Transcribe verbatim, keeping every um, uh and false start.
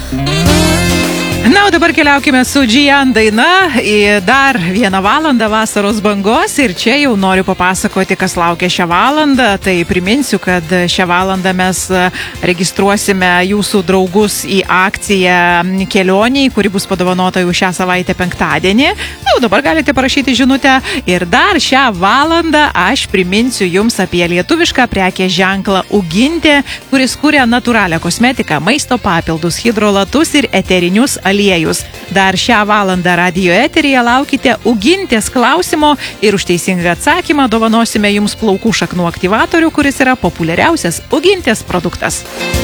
Na, o dabar keliaukime su Džian daina į dar vieną valandą vasaros bangos ir čia jau noriu papasakoti, kas laukia šią valandą. Tai priminsiu, kad šią valandą mes registruosime jūsų draugus į akciją kelioniai, kuri bus padovanota jau šią savaitę penktadienį. Na, o dabar galite parašyti žinutę. Ir dar šią valandą aš priminsiu jums apie lietuvišką prekės ženklą Ugintė, kuris kuria natūralią kosmetiką, maisto papildus, hidrolatus ir eterinius aliejus. Dar šią valandą radijo eteryje laukite Ugintės klausimo ir už teisingą atsakymą dovanosime jums plaukų šaknų aktyvatorių, kuris yra populiariausias Ugintės produktas.